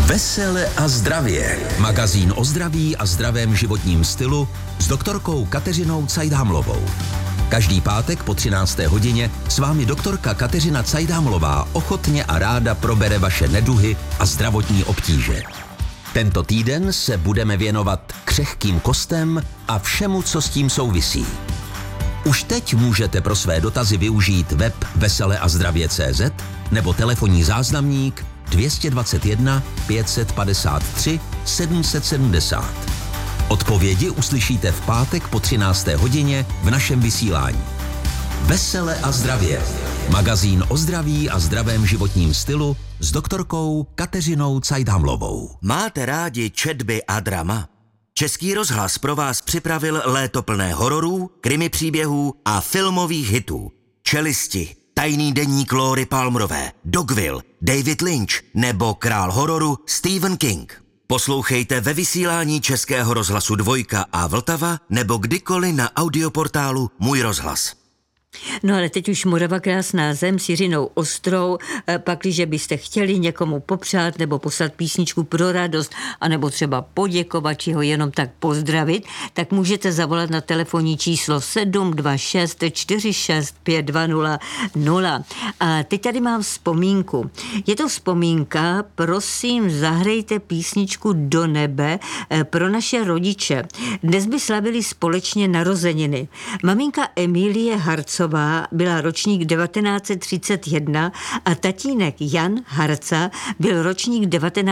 Vesele a zdravě. Magazín o zdraví a zdravém životním stylu s doktorkou Kateřinou Cajdámlovou. Každý pátek po 13. hodině s vámi doktorka Kateřina Cajdámlová ochotně a ráda probere vaše neduhy a zdravotní obtíže. Tento týden se budeme věnovat křehkým kostem a všemu, co s tím souvisí. Už teď můžete pro své dotazy využít web veseleazdravě.cz nebo telefonní záznamník 221 553 770. Odpovědi uslyšíte v pátek po 13. hodině v našem vysílání. Vesele a zdravě. Magazín o zdraví a zdravém životním stylu s doktorkou Kateřinou Cajdámlovou. Máte rádi četby a drama? Český rozhlas pro vás připravil léto plné hororů, krimi příběhů a filmových hitů. Čelisti, Tajný deník Lóry Palmerové, Dogville, David Lynch nebo král hororu Stephen King. Poslouchejte ve vysílání Českého rozhlasu Dvojka a Vltava nebo kdykoliv na audioportálu Můj rozhlas. No ale teď už Morava krásná zem s Jiřinou Ostrou, pakliže byste chtěli někomu popřát nebo poslat písničku pro radost, anebo třeba poděkovat, či ho jenom tak pozdravit, tak můžete zavolat na telefonní číslo 726 46 520 0. A teď tady mám vzpomínku. Je to vzpomínka, prosím, zahrejte písničku Do nebe pro naše rodiče. Dnes by slavili společně narozeniny. Maminka Emílie Harcová byla ročník 1931 a tatínek Jan Harca byl ročník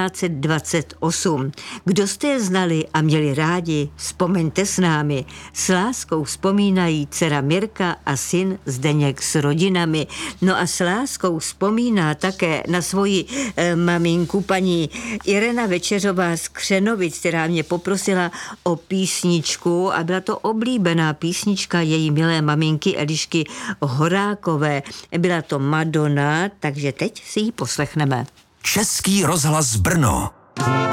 1928. Kdo jste je znali a měli rádi, vzpomeňte s námi. S láskou vzpomínají dcera Mirka a syn Zdeněk s rodinami. No a s láskou vzpomíná také na svoji maminku paní Irena Večeřová z Křenovic, která mě poprosila o písničku a byla to oblíbená písnička její milé maminky Elišky Horákové. Byla to Madonna, takže teď si ji poslechneme. Český rozhlas Brno.